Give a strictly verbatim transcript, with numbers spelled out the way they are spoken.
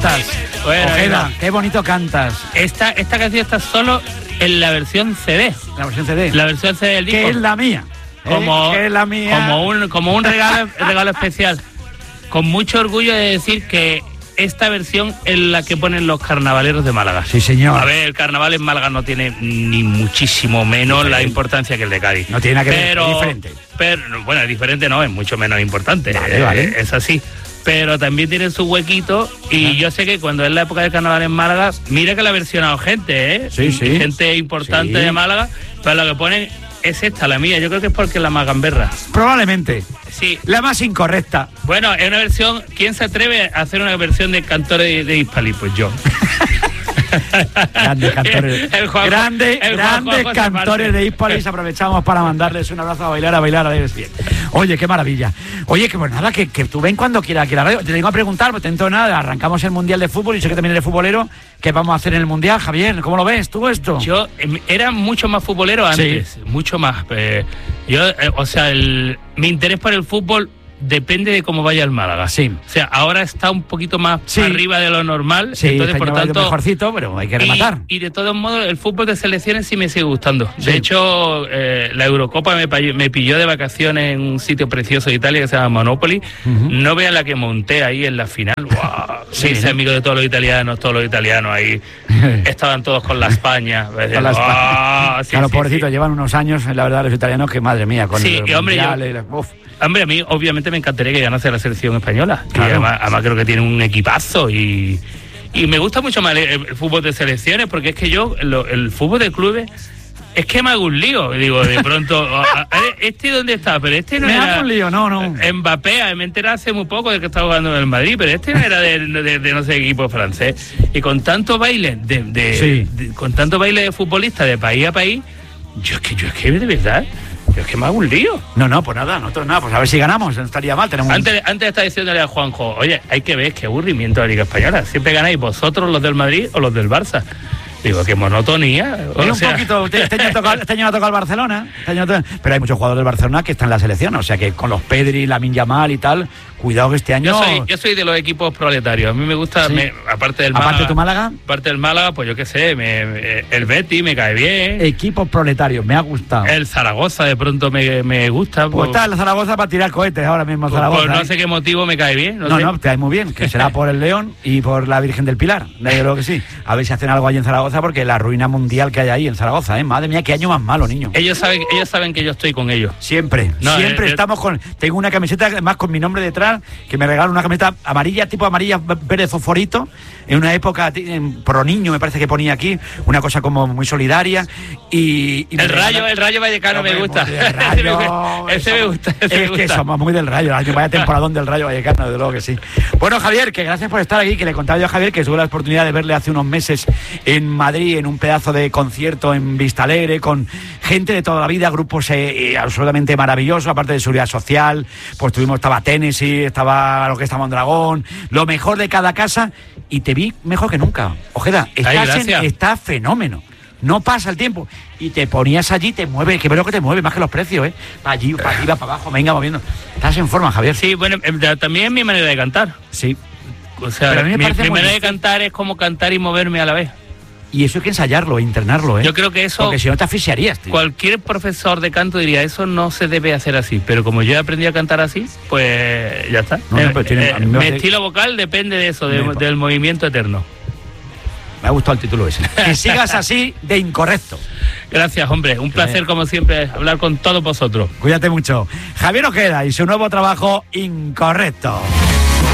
cantas. Bueno, Ojeda, qué bonito cantas. Esta, esta canción está solo en la versión C D. La versión C D. La versión C D del disco. Que es la mía. Como, ¿Eh? Que es la mía. Como un, como un regalo, regalo especial. Con mucho orgullo de decir que esta versión es la que ponen los carnavaleros de Málaga. Sí, señor. A ver, el carnaval en Málaga no tiene ni muchísimo menos diferente. La importancia que el de Cádiz. No tiene nada que pero, ver, es diferente. Pero, bueno, es diferente no, es mucho menos importante. Vale, eh, vale. Es así. Pero también tienen su huequito y ah. yo sé que cuando es la época del carnaval en Málaga, mira que la ha versionado gente, ¿eh? Sí, sí. Gente importante sí. de Málaga, pero lo que ponen es esta, la mía. Yo creo que es porque es la más gamberra. Probablemente. Sí. La más incorrecta. Bueno, es una versión... ¿Quién se atreve a hacer una versión de Cantores de, de Hispali? Pues yo. Grandes cantores. El Juan, Grande, el grandes Juan cantores de Hispalis. Aprovechamos para mandarles un abrazo a bailar, a bailar, a ver bien. Oye, qué maravilla. Oye, que pues nada, que, que tú ven cuando quieras aquí la radio. Te tengo a preguntar, pues dentro de nada, arrancamos el Mundial de Fútbol y sé que también eres futbolero. ¿Qué vamos a hacer en el Mundial, Javier? ¿Cómo lo ves tú esto? Yo eh, era mucho más futbolero antes, sí. mucho más. Eh, yo, eh, o sea, el, mi interés por el fútbol depende de cómo vaya el Málaga. Sí. O sea, ahora está un poquito más sí. arriba de lo normal. Sí, entonces, por tanto, mejorcito, pero hay que rematar. Y, y de todos modos, el fútbol de selecciones sí me sigue gustando. Sí. De hecho, eh, la Eurocopa me, me pilló de vacaciones en un sitio precioso de Italia que se llama Monopoly. Uh-huh. No vean la que monté ahí en la final. ¡Wow! Sí, Mis ¿no? amigos de todos los italianos, todos los italianos ahí. Estaban todos con la España. Con la España. Oh, sí, claro, sí, pobrecitos, sí. llevan unos años, la verdad, los italianos, que madre mía, con sí, el y hombre, mundial, yo, y la, uf. Hombre, a mí obviamente me encantaría que ganase la selección española. Claro. Y además, además creo que tiene un equipazo y, y me gusta mucho más el, el fútbol de selecciones porque es que yo, lo, el fútbol de clubes, es que me hago un lío. Digo, de pronto, ¿este dónde está? Pero este no me era... Me hago un lío, no, no. Mbappé, me enteré hace muy poco de que estaba jugando en el Madrid, pero este no era de, de, de no sé qué equipo francés. Y con tanto baile, de, de, sí. de, con tanto baile de futbolista de país a país, yo es que, yo es que de verdad... Yo es que me hago un lío. No, no, pues nada, nosotros nada, pues a ver si ganamos, no estaría mal. Tenemos antes, un... antes estaba diciéndole a Juanjo, oye, hay que ver qué aburrimiento de la Liga Española. Siempre ganáis vosotros los del Madrid o los del Barça. Digo, qué monotonía. O un sea... poquito, este año, toca, este año ha tocado el Barcelona, este año toca... pero hay muchos jugadores del Barcelona que están en la selección, o sea que con los Pedri, Lamine Yamal y tal, cuidado que este año... Yo soy, yo soy de los equipos proletarios, a mí me gusta, ¿sí? me, aparte del Málaga... ¿Aparte de tu Málaga? Aparte del Málaga, pues yo qué sé, me, me, el Betis me cae bien. Equipos proletarios, me ha gustado. El Zaragoza de pronto me, me gusta. Pues por... está el Zaragoza para tirar cohetes ahora mismo, Zaragoza. Por no ¿eh? sé qué motivo me cae bien. No, no, sé. no, te cae muy bien, que será por el León y por la Virgen del Pilar, yo creo que sí. A ver si hacen algo ahí en Zaragoza, porque la ruina mundial que hay ahí en Zaragoza, ¿eh? Madre mía, qué año más malo, niño. Ellos saben, ellos saben que yo estoy con ellos. Siempre, no, siempre eh, estamos con... Tengo una camiseta, además con mi nombre detrás, que me regalan una camiseta amarilla, tipo amarilla verde fosforito, en una época, en pro niño me parece que ponía aquí, una cosa como muy solidaria. Y, y el rayo, regalan... el rayo vallecano no, me gusta. El rayo, ese me gusta. Ese es me gusta. que somos muy del rayo, vaya temporadón del rayo vallecano, de luego que sí. Bueno, Javier, que gracias por estar aquí, que le contaba yo a Javier que tuve la oportunidad de verle hace unos meses en Madrid, en un pedazo de concierto en Vistalegre, con gente de toda la vida, grupos eh, eh, absolutamente maravillosos, aparte de seguridad social, pues tuvimos, estaba Tennessee, estaba lo que está Mondragón, lo mejor de cada casa, y te vi mejor que nunca. Ojeda, estás en, está fenómeno. No pasa el tiempo. Y te ponías allí, te mueve, que veo que te mueve más que los precios, ¿eh? Para allí, para arriba, para abajo, venga moviendo. Estás en forma, Javier. Sí, bueno, también es mi manera de cantar. Sí. O sea, pero a mí me mi, parece mi muy manera difícil. de cantar es como cantar y moverme a la vez. Y eso hay que ensayarlo, internarlo, ¿eh? Yo creo que eso... Porque si no te asfixiarías, tío. Cualquier profesor de canto diría, eso no se debe hacer así. Pero como yo aprendí a cantar así, pues ya está. No, no, pero tiene, eh, mi hace... estilo vocal depende de eso, de, me... del movimiento eterno. Me ha gustado el título ese. Que sigas así de incorrecto. Gracias, hombre. Un placer, como siempre, hablar con todos vosotros. Cuídate mucho. Javier Ojeda y su nuevo trabajo, Incorrecto.